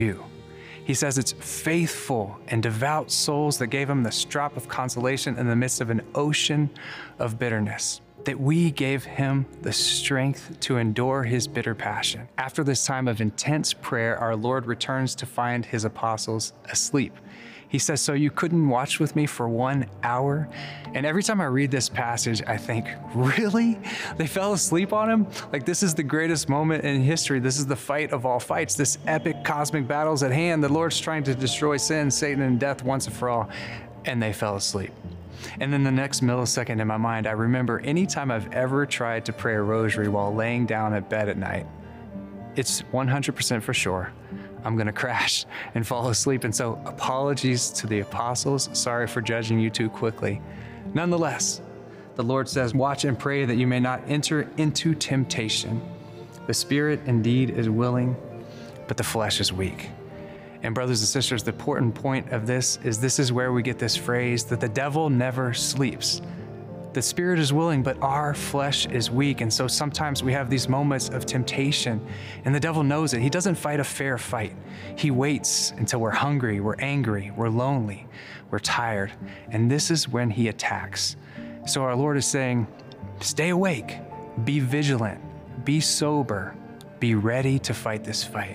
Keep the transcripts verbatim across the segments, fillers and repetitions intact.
you. He says it's faithful and devout souls that gave him the drop of consolation in the midst of an ocean of bitterness, that we gave him the strength to endure his bitter passion. After this time of intense prayer, our Lord returns to find his apostles asleep. He says, so you couldn't watch with me for one hour? And every time I read this passage, I think, really? They fell asleep on him? Like, this is the greatest moment in history. This is the fight of all fights. This epic cosmic battle's at hand. The Lord's trying to destroy sin, Satan, and death once and for all. And they fell asleep. And then the next millisecond in my mind, I remember anytime I've ever tried to pray a rosary while laying down at bed at night, it's one hundred percent for sure I'm gonna crash and fall asleep. And so apologies to the apostles. Sorry for judging you too quickly. Nonetheless, the Lord says, watch and pray that you may not enter into temptation. The spirit indeed is willing, but the flesh is weak. And brothers and sisters, the important point of this is this is where we get this phrase that the devil never sleeps. The spirit is willing, but our flesh is weak. And so sometimes we have these moments of temptation, and the devil knows it. He doesn't fight a fair fight. He waits until we're hungry, we're angry, we're lonely, we're tired. And this is when he attacks. So our Lord is saying, stay awake, be vigilant, be sober, be ready to fight this fight.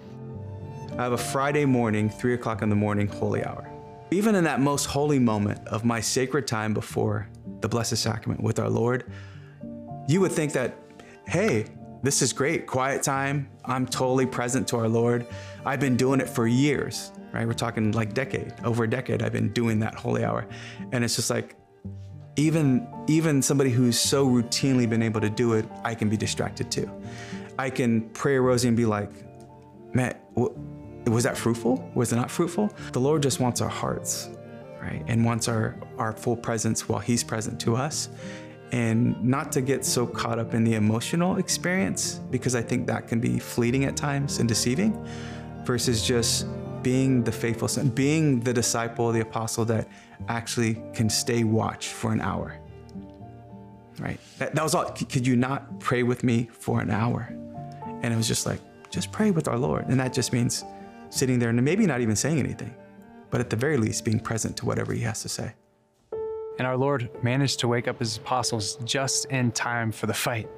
I have a Friday morning, three o'clock in the morning, holy hour. Even in that most holy moment of my sacred time before the Blessed Sacrament with our Lord, you would think that, hey, this is great, quiet time. I'm totally present to our Lord. I've been doing it for years, right? We're talking like decade, over a decade I've been doing that holy hour. And it's just like, even, even somebody who's so routinely been able to do it, I can be distracted too. I can pray a rosary and be like, man, was that fruitful? Was it not fruitful? The Lord just wants our hearts, right? And wants our, our full presence while he's present to us. And not to get so caught up in the emotional experience, because I think that can be fleeting at times and deceiving, versus just being the faithful son, being the disciple, the apostle that actually can stay watch for an hour, right? That, that was all. Could you not pray with me for an hour? And it was just like, just pray with our Lord. And that just means sitting there and maybe not even saying anything, but at the very least being present to whatever he has to say. And our Lord managed to wake up his apostles just in time for the fight.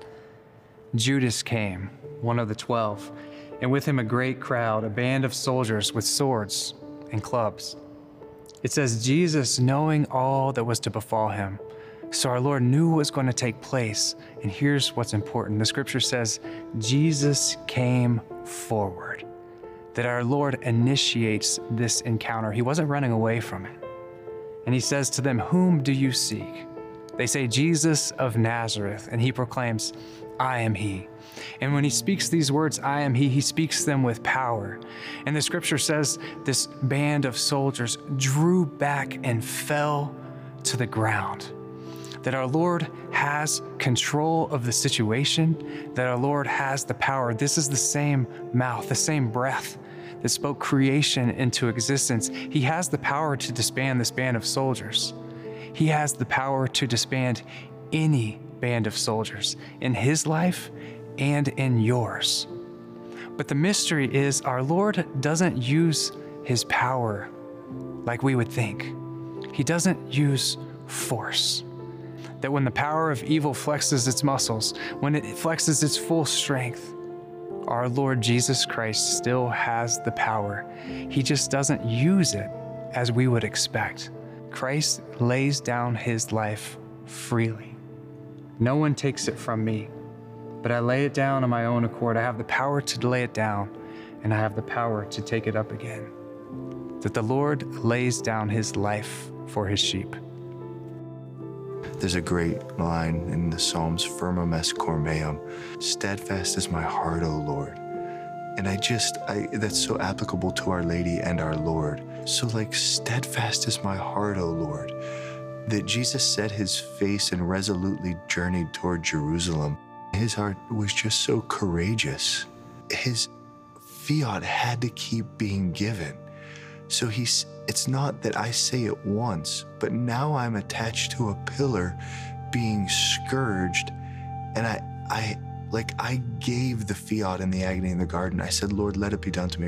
Judas came, one of the twelve, and with him a great crowd, a band of soldiers with swords and clubs. It says, Jesus, knowing all that was to befall him. So our Lord knew what was going to take place. And here's what's important. The scripture says, Jesus came forward. That our Lord initiates this encounter. He wasn't running away from it. And he says to them, whom do you seek? They say, Jesus of Nazareth. And he proclaims, I am he. And when he speaks these words, I am he, he speaks them with power. And the scripture says this band of soldiers drew back and fell to the ground. That our Lord has control of the situation, that our Lord has the power. This is the same mouth, the same breath that spoke creation into existence. He has the power to disband this band of soldiers. He has the power to disband any band of soldiers in his life and in yours. But the mystery is our Lord doesn't use his power like we would think. He doesn't use force. That when the power of evil flexes its muscles, when it flexes its full strength, our Lord Jesus Christ still has the power. He just doesn't use it as we would expect. Christ lays down his life freely. No one takes it from me, but I lay it down on my own accord. I have the power to lay it down, and I have the power to take it up again. That the Lord lays down his life for his sheep. There's a great line in the Psalms, Firmum est cor meum, steadfast is my heart, O Lord. And I just, I, that's so applicable to Our Lady and our Lord. So like, steadfast is my heart, O Lord. That Jesus set his face and resolutely journeyed toward Jerusalem. His heart was just so courageous. His fiat had to keep being given. So he's, it's not that I say it once, but now I'm attached to a pillar being scourged. And I, I, like I gave the fiat in the agony in the garden. I said, Lord, let it be done to me